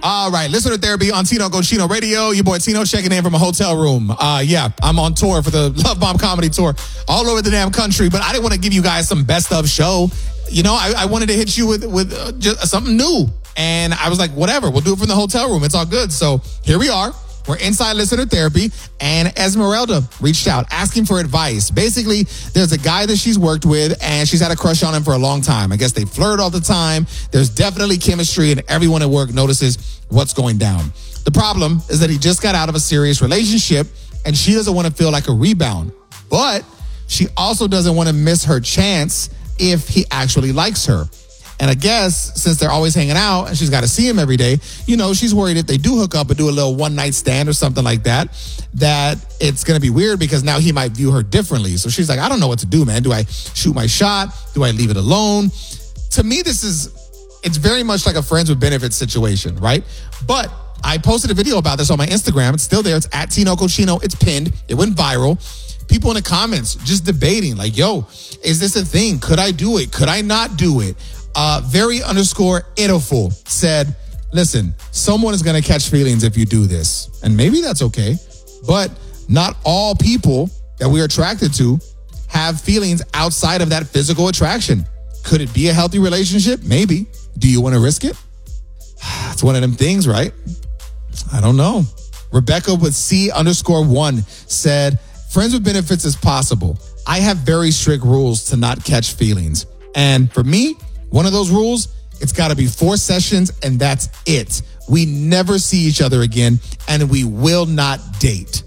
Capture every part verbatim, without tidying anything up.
All right, listener therapy on Tino Cochino Radio. Your boy Tino checking in from a hotel room. Uh, yeah, I'm on tour for the Love Bomb Comedy Tour all over the damn country, but I didn't want to give you guys some best of show. You know, I, I wanted to hit you with, with uh, just something new. And I was like, whatever, we'll do it from the hotel room. It's all good. So here we are. We're inside listener therapy, and Esmeralda reached out asking for advice. Basically, there's a guy that she's worked with, and she's had a crush on him for a long time. I guess they flirt all the time. There's definitely chemistry, and everyone at work notices what's going down. The problem is that he just got out of a serious relationship, and she doesn't want to feel like a rebound. But she also doesn't want to miss her chance if he actually likes her. And I guess since they're always hanging out and she's got to see him every day, you know, she's worried if they do hook up and do a little one night stand or something like that, that it's going to be weird because now he might view her differently. So she's like, I don't know what to do, man. Do I shoot my shot? Do I leave it alone? To me, this is, it's very much like a friends with benefits situation, right? But I posted a video about this on my Instagram. It's still there. It's at Tino Cochino. It's pinned. It went viral. People in the comments just debating like, yo, is this a thing? Could I do it? Could I not do it? Uh, very underscore idoful said, listen, someone is going to catch feelings if you do this. And maybe that's okay. But not all people that we're attracted to have feelings outside of that physical attraction. Could it be a healthy relationship? Maybe. Do you want to risk it? It's one of them things, right? I don't know. Rebecca with C underscore one said, friends with benefits is possible. I have very strict rules to not catch feelings. And for me, one of those rules, it's got to be four sessions and that's it. We never see each other again and we will not date.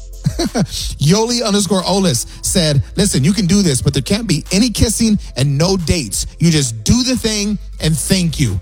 Yoli underscore Olis said, listen, you can do this, but there can't be any kissing and no dates. You just do the thing and thank you.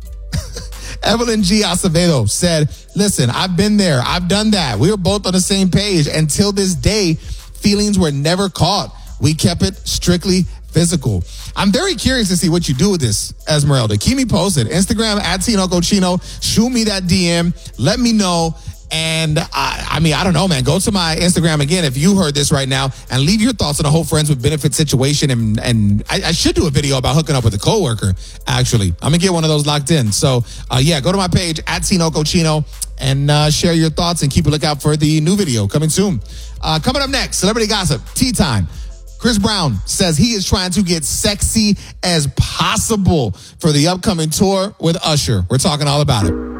Evelyn G. Acevedo said, listen, I've been there. I've done that. We were both on the same page. Until this day, feelings were never caught. We kept it strictly physical. I'm very curious to see what you do with this, Esmeralda. Keep me posted. Instagram at Tino Cochino. Shoot me that D M. Let me know. And I, I mean, I don't know, man. Go to my Instagram again if you heard this right now and leave your thoughts on the whole friends with benefits situation. And and I, I should do a video about hooking up with a coworker, actually. I'm going to get one of those locked in. So, uh, yeah, go to my page at Tino Cochino and uh, share your thoughts and keep a lookout for the new video coming soon. Uh, coming up next, Celebrity Gossip, Tea Time. Chris Brown says he is trying to get sexy as possible for the upcoming tour with Usher. We're talking all about it.